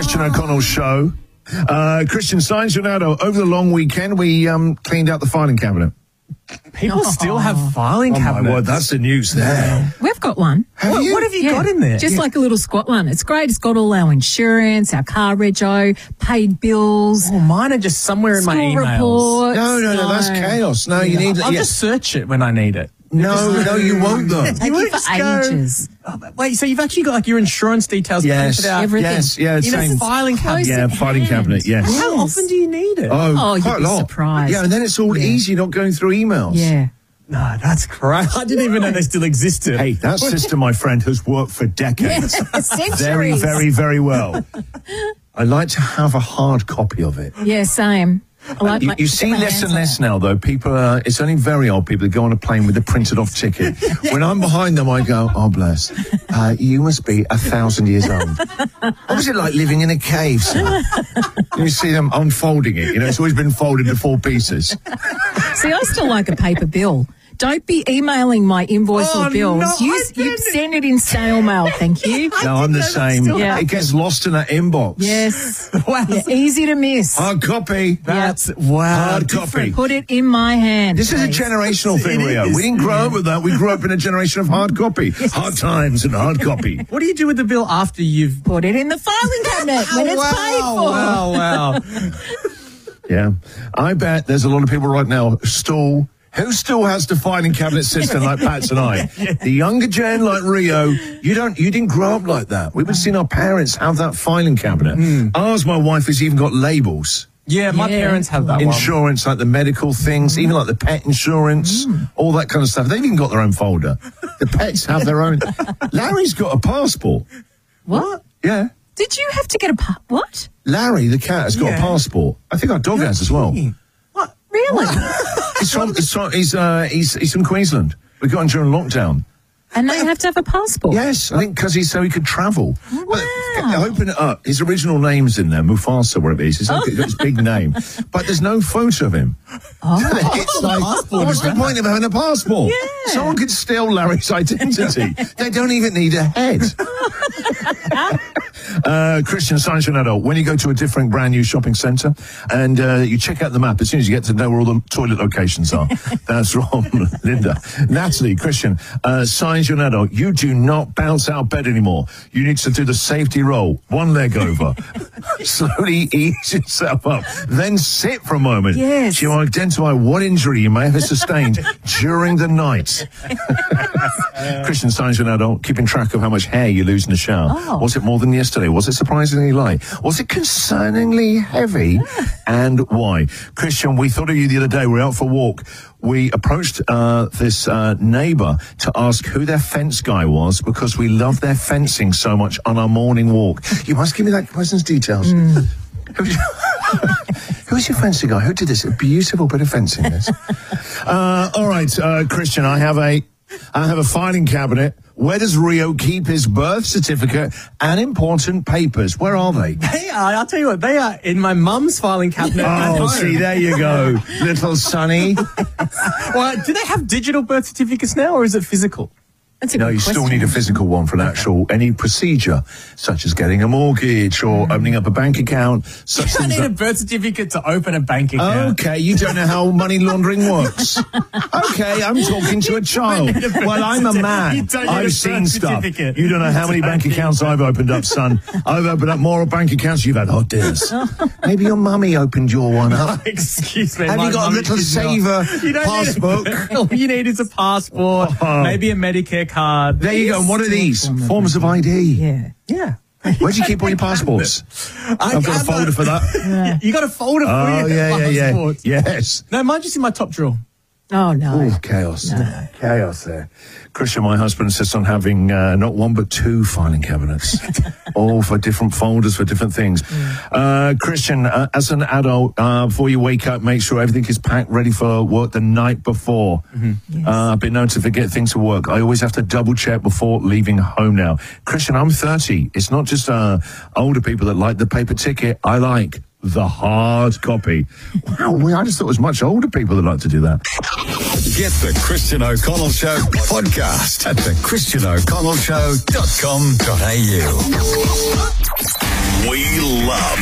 Christian O'Connell Show. Christian Sainz Ronaldo, over the long weekend, we cleaned out the filing cabinet. People still have filing cabinets. My word, that's the news there. We've got one. What have you got in there? Just like a little squat one. It's great. It's got all our insurance, our car rego, paid bills. Oh, mine are just somewhere in my school emails. reports. No, that's chaos. No, you need... I'll just search it when I need it. No, you won't, though. Take you for ages. Wait, so you've actually got like your insurance details printed out? Everything. It's In a same. filing cabinet? Yeah, filing cabinet, yes. How often do you need it? Oh, quite you'd a be lot. surprised. Yeah, and then it's all easy, not going through emails. Yeah. No, that's correct. I didn't even know they still existed. Hey, that system, my friend, has worked for decades. Centuries. Very, very, very well. I like to have a hard copy of it. Yeah, same. You see less and less now, though. People, it's only very old people that go on a plane with a printed off ticket. When I'm behind them, I go, oh, bless. You must be 1,000 years old. What was it like living in a cave, sir? You see them unfolding it. You know, it's always been folded into 4 pieces. See, I still like a paper bill. Don't be emailing my invoice or bills. No, you send it in snail mail, thank you. No, I'm the same. Yeah. It gets lost in that inbox. Yes. Wow. Yeah, easy to miss. Hard copy. That's, wow. Hard copy. Put it in my hand. This is a please. generational thing, Rio. We didn't grow up with that. We grew up in a generation of hard copy. Hard times and hard copy. What do you do with the bill after you've... Put it in the filing cabinet when it's paid for. Wow. Yeah. I bet there's a lot of people right now who still has the filing cabinet system like Pats and I? The younger gen like Rio, you didn't grow up like that. We've been seeing our parents have that filing cabinet. Ours, my wife, has even got labels. Yeah, my parents have that Insurance, like the medical things, even like the pet insurance, all that kind of stuff. They've even got their own folder. The pets have their own. Larry's got a passport. What? Yeah. Did you have to get what? Larry, the cat, has got a passport. I think our dog has as well. What? Really? He's from Queensland. We got him during lockdown. And they have to have a passport? Yes, I think because so he could travel. Wow. Well, open it up. His original name's in there, Mufasa, wherever it is. He's got his big name. But there's no photo of him. Oh. It's like, what's the point of having a passport? Yeah. Someone could steal Larry's identity. They don't even need a head. Christian Sainz Ronaldo, when you go to a different brand new shopping centre and you check out the map, as soon as you get to know where all the toilet locations are. That's from Linda. Natalie, Christian, Sainz Ronaldo, you do not bounce out of bed anymore. You need to do the safety roll, one leg over. Slowly ease yourself up. Then sit for a moment. Yes. To identify what injury you may have sustained during the night. Christian Sainz Ronaldo, keeping track of how much hair you lose in the shower. Oh. Was it more than yesterday? Was it surprisingly light? Was it concerningly heavy? And why? Christian, we thought of you the other day. We were out for a walk. We approached this neighbour to ask who their fence guy was because we love their fencing so much on our morning walk. You must give me that person's details. Who's your fencing guy? Who did this? A beautiful bit of fencing, this. All right, Christian, I have a filing cabinet. Where does Rio keep his birth certificate and important papers? Where are they? They are, I'll tell you what, they are in my mum's filing cabinet. Oh, see, there you go. Little Sonny. Well, do they have digital birth certificates now, or is it physical? That's a No, good you question. still need a physical one for any procedure, such as getting a mortgage or opening up a bank account. Such I things need a birth certificate to open a bank account. Okay, you don't know how money laundering works. Okay, I'm talking to a child. Well, I'm a man. I've seen stuff. You don't know how many bank accounts I've opened up, son. I've opened up more bank accounts you've had hot dinners. Maybe your mummy opened your one up. Excuse me. Have you got a little saver passbook? All you need is a passport, maybe a Medicare card. There you go. And what are these? Forms of ID. Yeah. Where do you keep all your passports? I've got a folder for that. You got a folder for Oh, your yeah. passports. Yes. No, mine's just in my top drawer. Oh, no. Oh, chaos. Chaos there. Christian, my husband, insists on having not one but 2 filing cabinets, all for different folders for different things. Christian, as an adult, before you wake up, make sure everything is packed ready for work the night before. Yes. I've been known to forget things at work. I always have to double check before leaving home now. Christian, I'm 30. It's not just older people that like the paper ticket. I like the hard copy. Wow, I just thought it was much older people that like to do that. Get the Christian O'Connell Show podcast at thechristianoconnellshow.com.au. We we love.